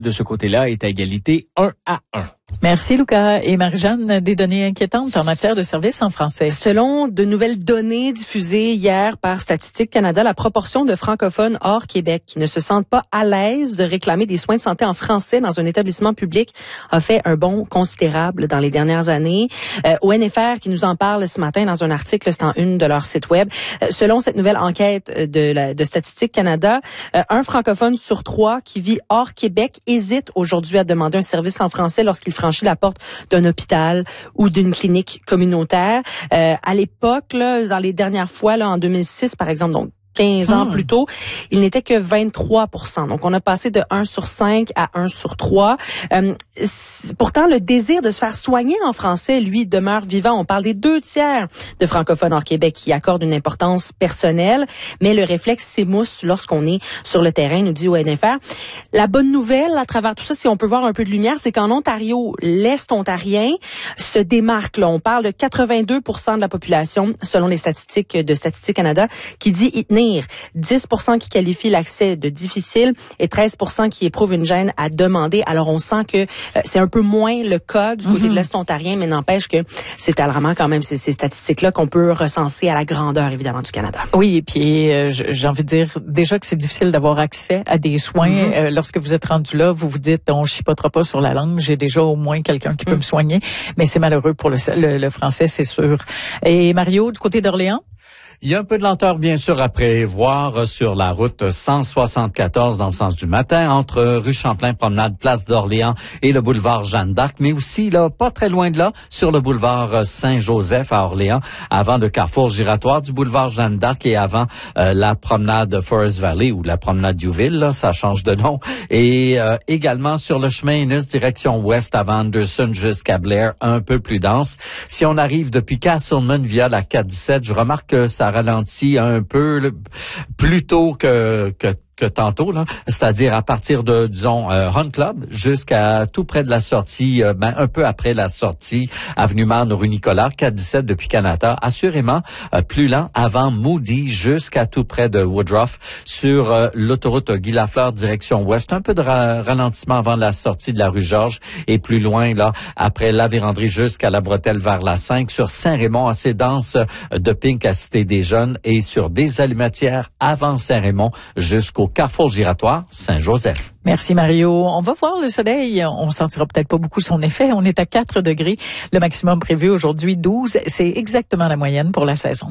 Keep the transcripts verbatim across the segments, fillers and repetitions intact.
de ce côté-là est à égalité un à un. Merci, Lucas. Et Marie-Jeanne, des données inquiétantes en matière de services en français. Selon de nouvelles données diffusées hier par Statistique Canada, la proportion de francophones hors Québec qui ne se sentent pas à l'aise de réclamer des soins de santé en français dans un établissement public a fait un bond considérable dans les dernières années. Euh, O N F R qui nous en parle ce matin dans un article, c'est en une de leur site web. Euh, selon cette nouvelle enquête de, la, de Statistique Canada, euh, un francophone sur trois qui vit hors Québec hésite aujourd'hui à demander un service en français lorsqu'il franchit la porte d'un hôpital ou d'une clinique communautaire. Euh, à l'époque, là, dans les dernières fois, là, en deux mille six, par exemple, donc quinze ans hmm. plus tôt, il n'était que vingt-trois pour cent. Donc, on a passé de un sur cinq à un sur trois. Euh, pourtant, le désir de se faire soigner en français, lui, demeure vivant. On parle des deux tiers de francophones hors Québec qui accordent une importance personnelle, mais le réflexe s'émousse lorsqu'on est sur le terrain, nous dit O N F R. La bonne nouvelle, à travers tout ça, si on peut voir un peu de lumière, c'est qu'en Ontario, l'Est ontarien se démarque. Là, on parle de quatre-vingt-deux pour cent de la population, selon les statistiques de Statistique Canada, qui dit y tenir. dix pour cent qui qualifient l'accès de difficile et treize pour cent qui éprouvent une gêne à demander. Alors, on sent que euh, c'est un peu moins le cas du côté mm-hmm. de l'Est ontarien, mais n'empêche que c'est alarmant quand même ces, ces statistiques-là qu'on peut recenser à la grandeur, évidemment, du Canada. Oui, et puis euh, j'ai envie de dire déjà que c'est difficile d'avoir accès à des soins. Mm-hmm. Euh, lorsque vous êtes rendu là, vous vous dites, on chipotera pas sur la langue, j'ai déjà au moins quelqu'un qui mm. peut me soigner, mais c'est malheureux pour le, le, le français, c'est sûr. Et Mario, du côté d'Orléans? Il y a un peu de lenteur, bien sûr, à prévoir sur la route cent soixante-quatorze dans le sens du matin, entre rue Champlain, promenade, place d'Orléans et le boulevard Jeanne d'Arc, mais aussi, là, pas très loin de là, sur le boulevard Saint-Joseph à Orléans, avant le carrefour giratoire du boulevard Jeanne d'Arc et avant euh, la promenade Forest Valley ou la promenade Duville, là, ça change de nom, et euh, également sur le chemin Innis, direction ouest avant Anderson jusqu'à Blair, un peu plus dense. Si on arrive depuis Castleman via la quatre dix-sept, je remarque que ça ralentit un peu le, plus tôt que, que que tantôt, là, c'est-à-dire à partir de, disons, euh, Hunt Club jusqu'à tout près de la sortie, euh, ben, un peu après la sortie, avenue Marne, rue Nicolas, quatre dix-sept depuis Canada, assurément euh, plus lent avant Moody jusqu'à tout près de Woodruff sur euh, l'autoroute Guy Lafleur, direction ouest, un peu de ra- ralentissement avant la sortie de la rue Georges et plus loin, là, après la Vérandrie jusqu'à la Bretelle vers la cinq, sur Saint-Raymond, assez dense de Pink à Cité des Jeunes et sur des Allumatières avant Saint-Raymond jusqu'au carrefour giratoire Saint-Joseph. Merci Mario. On va voir le soleil. On sentira peut-être pas beaucoup son effet. On est à quatre degrés. Le maximum prévu aujourd'hui, douze. C'est exactement la moyenne pour la saison.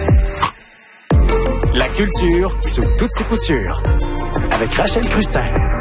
La culture sous toutes ses coutures. Avec Rachel Crustin.